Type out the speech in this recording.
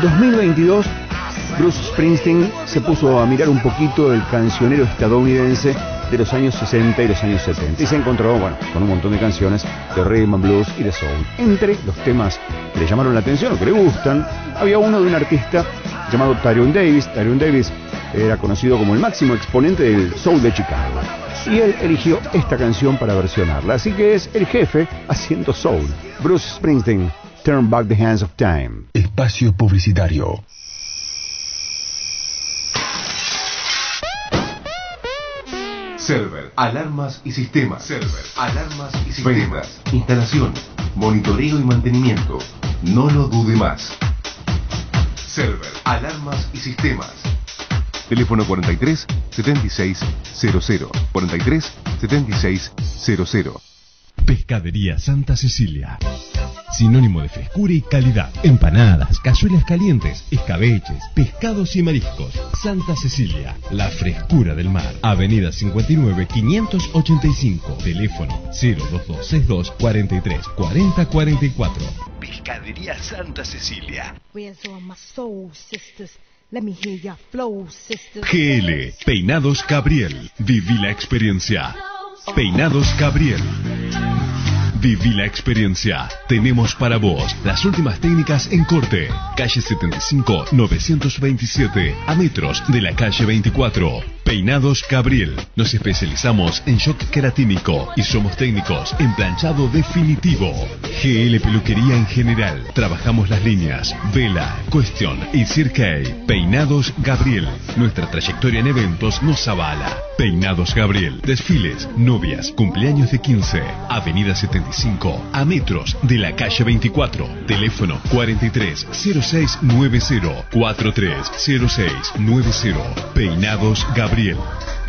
2022, Bruce Springsteen se puso a mirar un poquito el cancionero estadounidense de los años 60 y los años 70 y se encontró, con un montón de canciones de rhythm and blues y de soul. Entre los temas que le llamaron la atención o que le gustan, había uno de un artista llamado Tyrone Davis. Tyrone Davis era conocido como el máximo exponente del soul de Chicago, y él eligió esta canción para versionarla, así que es el jefe haciendo soul. Bruce Springsteen, Turn Back the Hands of Time. Espacio publicitario. Server, alarmas y sistemas. Server, alarmas y sistemas. Ventas, instalación, monitoreo y mantenimiento. No lo dude más. Server, alarmas y sistemas. Teléfono 43 76 00. 43 76 00. Pescadería Santa Cecilia. Sinónimo de frescura y calidad. Empanadas, cazuelas calientes, escabeches, pescados y mariscos. Santa Cecilia, la frescura del mar. Avenida 59 585. Teléfono 02262 43 40 44. Pescadería Santa Cecilia. GL Peinados Gabriel. Viví la experiencia. Peinados Gabriel. Viví la experiencia. Tenemos para vos las últimas técnicas en corte. Calle 75, 927, a metros de la calle 24. Peinados Gabriel. Nos especializamos en shock queratínico y somos técnicos en planchado definitivo. GL Peluquería en general. Trabajamos las líneas Vela, Question y Cirque. Peinados Gabriel. Nuestra trayectoria en eventos nos avala. Peinados Gabriel. Desfiles, novias, cumpleaños de 15. Avenida 75, a metros de la calle 24. Teléfono 43 06 90 43 06 90. Peinados Gabriel.